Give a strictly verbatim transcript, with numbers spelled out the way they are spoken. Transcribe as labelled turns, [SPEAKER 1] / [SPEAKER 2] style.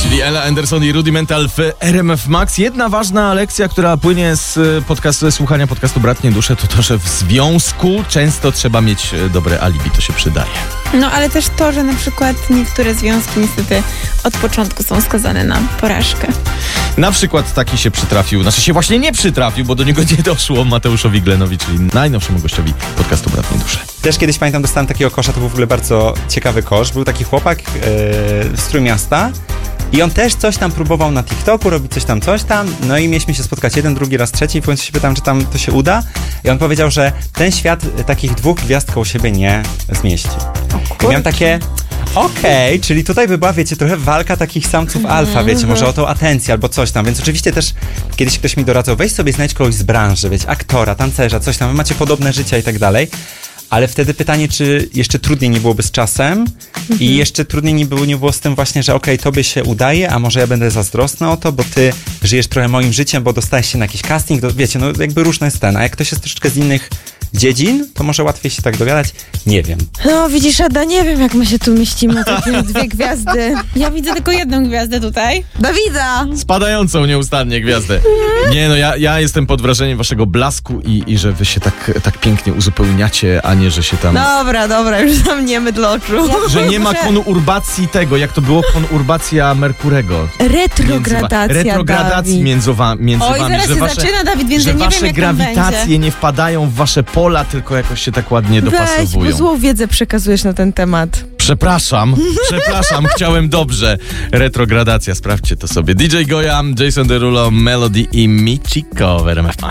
[SPEAKER 1] czyli Ella Anderson i Rudimental w R M F Max. Jedna ważna lekcja, która płynie z podcastu, ze słuchania podcastu Bratnie Dusze, to to, że w związku często trzeba mieć dobre alibi, to się przydaje.
[SPEAKER 2] No ale też to, że na przykład niektóre związki niestety od początku są skazane na porażkę.
[SPEAKER 1] Na przykład taki się przytrafił, znaczy się właśnie nie przytrafił, bo do niego nie doszło, Mateuszowi Glenowi, czyli najnowszemu gościowi podcastu Bratnie Dusze.
[SPEAKER 3] Też kiedyś pamiętam, dostałem takiego kosza, to był w ogóle bardzo ciekawy kosz. Był taki chłopak yy, z Trójmiasta i on też coś tam próbował na TikToku, robić coś tam, coś tam. No i mieliśmy się spotkać jeden, drugi raz, trzeci i w końcu się pytam, czy tam to się uda. I on powiedział, że ten świat takich dwóch gwiazd koło siebie nie zmieści. I miałem takie... Okej, okay, czyli tutaj by była, wiecie, trochę walka takich samców alfa, wiecie, może o tą atencję albo coś tam, więc oczywiście też kiedyś ktoś mi doradzał, weź sobie znajdź kogoś z branży, wiecie, aktora, tancerza, coś tam, wy macie podobne życia i tak dalej, ale wtedy pytanie, czy jeszcze trudniej nie byłoby z czasem mhm. i jeszcze trudniej nie było, nie było z tym właśnie, że okej, okay, tobie się udaje, a może ja będę zazdrosna o to, bo ty żyjesz trochę moim życiem, bo dostałeś się na jakiś casting, do, wiecie, no jakby różne jest ten, a jak ktoś jest troszeczkę z innych dziedzin, to może łatwiej się tak dogadać? Nie wiem.
[SPEAKER 2] No widzisz, Ada, nie wiem, jak my się tu mieścimy, takie dwie gwiazdy. Ja widzę tylko jedną gwiazdę tutaj. Dawida!
[SPEAKER 1] Spadającą nieustannie gwiazdę. Nie no, ja, ja jestem pod wrażeniem waszego blasku i, i że wy się tak, tak pięknie uzupełniacie, a nie, że się tam...
[SPEAKER 2] Dobra, dobra, już tam nie mydl oczu.
[SPEAKER 1] Że nie ma konurbacji tego, jak to było konurbacja Merkurego.
[SPEAKER 2] Retrogradacja,
[SPEAKER 1] Retrogradacji między, wa, między
[SPEAKER 2] Oj,
[SPEAKER 1] wami.
[SPEAKER 2] zaraz
[SPEAKER 1] Że
[SPEAKER 2] się
[SPEAKER 1] wasze,
[SPEAKER 2] zaczyna, Dawid, więc
[SPEAKER 1] że
[SPEAKER 2] ja nie
[SPEAKER 1] wasze
[SPEAKER 2] wiem, jak
[SPEAKER 1] grawitacje
[SPEAKER 2] będzie.
[SPEAKER 1] nie wpadają w wasze pola, tylko jakoś się tak ładnie
[SPEAKER 2] Weź,
[SPEAKER 1] dopasowują.
[SPEAKER 2] bo złą wiedzę przekazujesz na ten temat.
[SPEAKER 1] Przepraszam, przepraszam, chciałem dobrze. Retrogradacja, sprawdźcie to sobie. D J Goyam, Jason Derulo, Melody i Michiko w R M F